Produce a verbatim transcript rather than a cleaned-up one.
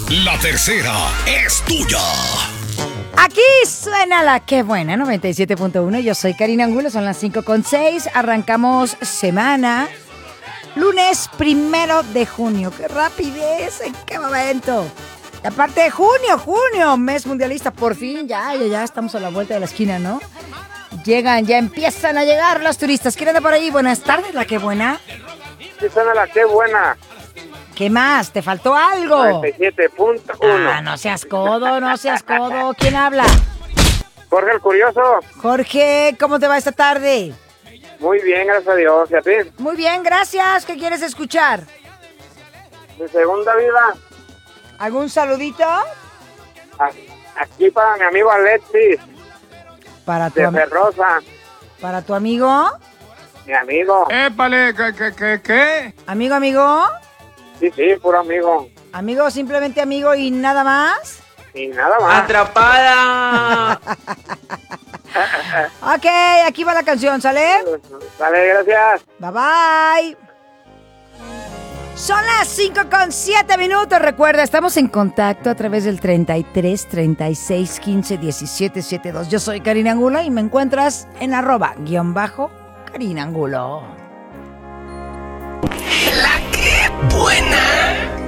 La tercera es tuya. Aquí suena la que buena, noventa y siete punto uno. Yo soy Karina Angulo, son las cinco con seis. Arrancamos semana. Lunes primero de junio. ¡Qué rapidez! ¿En qué momento? Y aparte de junio, junio, mes mundialista. Por fin, ya, ya, ya estamos a la vuelta de la esquina, ¿no? Llegan, ya empiezan a llegar los turistas. ¿Quién anda por ahí? Buenas tardes, la que buena. Sí, suena la que buena. ¿Qué más? ¿Te faltó algo? noventa y siete punto uno. Ah, no seas codo, no seas codo. ¿Quién habla? Jorge el Curioso. Jorge, ¿cómo te va esta tarde? Muy bien, gracias a Dios. ¿Y a ti? Muy bien, gracias. ¿Qué quieres escuchar? Mi segunda vida. ¿Algún saludito? A- Aquí para mi amigo Alexis, Para tu, de am- Ferrosa. para tu amigo. Mi amigo. Épale, ¿qué, qué, qué, qué? Amigo, amigo. Sí, sí, puro amigo. Amigo, simplemente amigo y nada más. Y nada más. ¡Atrapada! Ok, aquí va la canción, ¿sale? Vale, gracias. Bye bye. Son las cinco con siete minutos. Recuerda, estamos en contacto a través del treinta y tres, treinta y seis, quince, diecisiete, setenta y dos. Yo soy Karina Angulo y me encuentras en arroba guión bajo Karina Angulo.